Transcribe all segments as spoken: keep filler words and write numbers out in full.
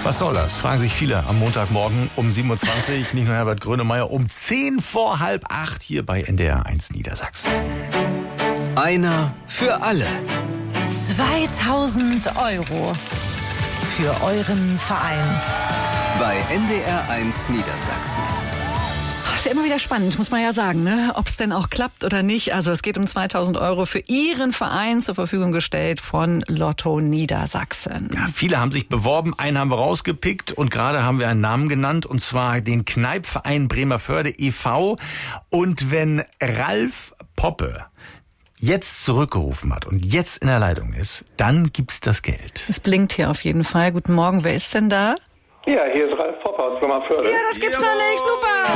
Was soll das? Fragen sich viele am Montagmorgen um sieben Uhr zwanzig. Nicht nur Herbert Grönemeyer, um zehn vor halb acht hier bei N D R eins Niedersachsen. Einer für alle. zweitausend Euro für euren Verein. Bei N D R eins Niedersachsen. Ist ja immer wieder spannend, muss man ja sagen, ne? Ob es denn auch klappt oder nicht. Also es geht um zweitausend Euro für Ihren Verein zur Verfügung gestellt von Lotto Niedersachsen. Ja, viele haben sich beworben, einen haben wir rausgepickt und gerade haben wir einen Namen genannt, und zwar den Kneippverein Bremerförde e V. Und wenn Ralf Poppe jetzt zurückgerufen hat und jetzt in der Leitung ist, dann gibt's das Geld. Es blinkt hier auf jeden Fall. Guten Morgen, wer ist denn da? Ja, hier ist Ralf Poppe aus Bremerförde. Ja, das gibt's doch nicht. Super!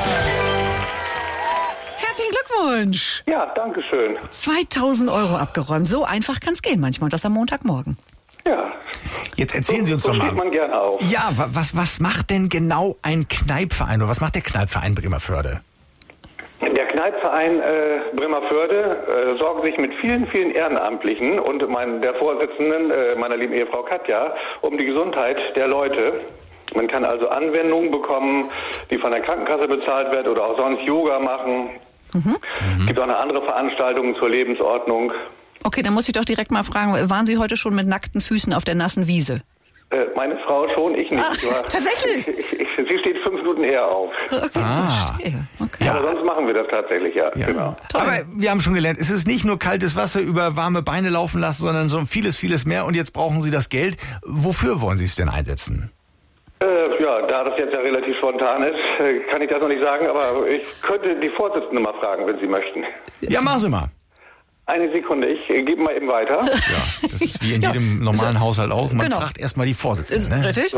Herzlichen Glückwunsch! Ja, danke schön. zweitausend Euro abgeräumt. So einfach kann's gehen manchmal. Und das am Montagmorgen. Ja. Jetzt erzählen so, Sie uns so doch mal. steht man gerne auf. Ja, was, was macht denn genau ein Kneippverein oder was macht der Kneippverein Bremerförde? Der Kneippverein äh, Bremerförde äh, sorgt sich mit vielen, vielen Ehrenamtlichen und mein, der Vorsitzenden, äh, meiner lieben Ehefrau Katja, um die Gesundheit der Leute. Man kann also Anwendungen bekommen, die von der Krankenkasse bezahlt werden oder auch sonst Yoga machen. Mhm. Es gibt auch noch andere Veranstaltungen zur Lebensordnung. Okay, dann muss ich doch direkt mal fragen, waren Sie heute schon mit nackten Füßen auf der nassen Wiese? Äh, meine Frau schon, ich nicht. Ach, tatsächlich? Ich, ich, sie steht fünf Minuten eher auf. Okay, Ah. verstehe. Okay. Ja. Aber sonst machen wir das tatsächlich, ja. Ja. Genau. Toll. Aber wir haben schon gelernt, es ist nicht nur kaltes Wasser über warme Beine laufen lassen, sondern so vieles, vieles mehr. Und jetzt brauchen Sie das Geld. Wofür wollen Sie es denn einsetzen? Äh, ja, da das jetzt ja relativ spontan ist, äh, kann ich das noch nicht sagen, aber ich könnte die Vorsitzende mal fragen, wenn Sie möchten. Ja, machen Sie mal. Eine Sekunde, ich äh, gebe mal eben weiter. Ja, das ist wie in jedem normalen Haushalt auch. Man Genau. fragt erstmal die Vorsitzende. Ist Ne? richtig? So.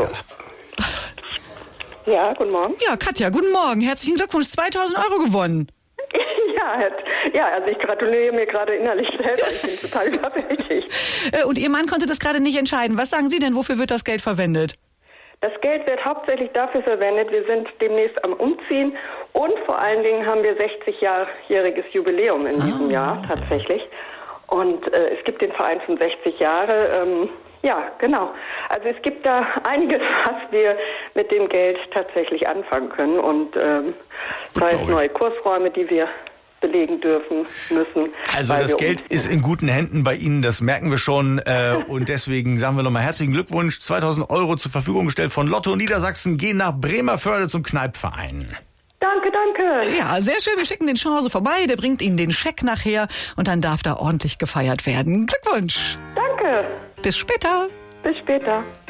Ja, guten Morgen. Ja, Katja, guten Morgen. Herzlichen Glückwunsch, zweitausend Euro gewonnen. Ja, ja, also ich gratuliere mir gerade innerlich selber. Ich bin total überwältigt. Äh, Und Ihr Mann konnte das gerade nicht entscheiden. Was sagen Sie denn, wofür wird das Geld verwendet? Das Geld wird hauptsächlich dafür verwendet, wir sind demnächst am Umziehen und vor allen Dingen haben wir sechzigjähriges Jubiläum in diesem Ah. Jahr tatsächlich. Und äh, es gibt den Verein schon sechzig Jahre. Ähm, ja, genau. Also es gibt da einiges, was wir mit dem Geld tatsächlich anfangen können. Und ähm, sei es neue Kursräume, die wir belegen dürfen, müssen. Also das Geld ist in guten Händen bei Ihnen, das merken wir schon. Äh, und deswegen sagen wir nochmal herzlichen Glückwunsch. zweitausend Euro zur Verfügung gestellt von Lotto Niedersachsen gehen nach Bremerförde zum Kneippverein. Danke, danke. Ja, sehr schön. Wir schicken den Chance vorbei. Der bringt Ihnen den Scheck nachher und dann darf da ordentlich gefeiert werden. Glückwunsch. Danke. Bis später. Bis später.